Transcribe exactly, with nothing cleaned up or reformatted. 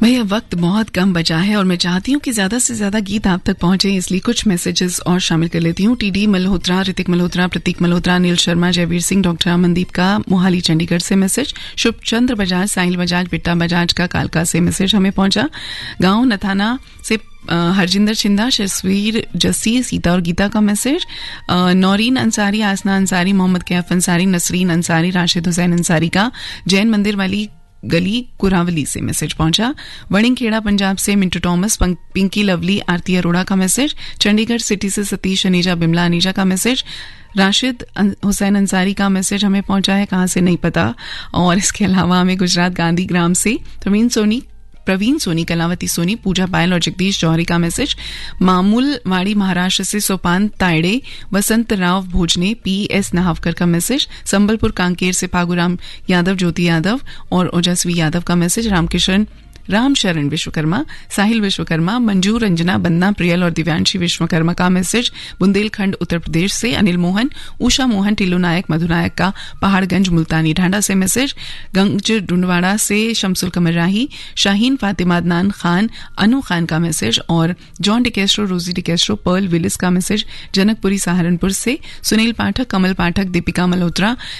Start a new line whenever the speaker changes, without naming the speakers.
भैया वक्त बहुत कम बचा है और मैं चाहती हूँ कि ज्यादा से ज्यादा गीत आप तक पहुंचे, इसलिए कुछ मैसेजेस और शामिल कर लेती हूँ। टीडी मल्होत्रा, ऋतिक मल्होत्रा, प्रतीक मल्होत्रा, नील शर्मा, जयवीर सिंह, डॉक्टर अमनदीप का मोहाली चंडीगढ़ से मैसेज। शुभचंद्र बजाज, साहिल बजाज, बिट्टा बजाज का कालका से मैसेज हमें पहुंचा। गांव नथाना से हरजिंदर छिंदा, शस्वीर जस्सी, सीता और गीता का मैसेज। नौरीन अंसारी, आसना अंसारी, मोहम्मद कैफ अंसारी, नसरीन अंसारी, राशिद हुसैन अंसारी का जैन मंदिर वाली गली कुरावली से मैसेज पहुंचा। वड़िंगखेड़ा पंजाब से मिंटू टॉमस, पिंकी लवली, आरती अरोड़ा का मैसेज। चंडीगढ़ सिटी से सतीश अनीजा, बिमला अनीजा का मैसेज। राशिद हुसैन अंसारी का मैसेज हमें पहुंचा है, कहां से नहीं पता। और इसके अलावा हमें गुजरात गांधी ग्राम से प्रवीण सोनी प्रवीण सोनी, कलावती सोनी, पूजा पायल और जगदीश जौहरी का मैसेज। मामूल वाड़ी महाराष्ट्र से सोपान तायड़े, वसंत राव भोजने, पी एस नहावकर का मैसेज। संबलपुर कांकेर से फागुराम यादव, ज्योति यादव और ओजस्वी यादव का मैसेज। रामकिशन राम शरण विश्वकर्मा, साहिल विश्वकर्मा, मंजू, रंजना, बन्ना, प्रियल और दिव्यांशी विश्वकर्मा का मैसेज। बुंदेलखंड उत्तर प्रदेश से अनिल मोहन, उषा मोहन, टिल्लू नायक, मधु नायक का पहाड़गंज मुल्तानी ढांडा से मैसेज। गंज डुंडवाड़ा से शमसुल कमर राही, शाहीन फातिमा, अदनान खान, अनु खान का मैसेज। और जॉन डिकेस्ट्रो, रोजी डिकेस्ट्रो, पर्ल विलिस का मैसेज। जनकपुरी सहारनपुर से सुनील पाठक, कमल पाठक, दीपिका मल्होत्रा,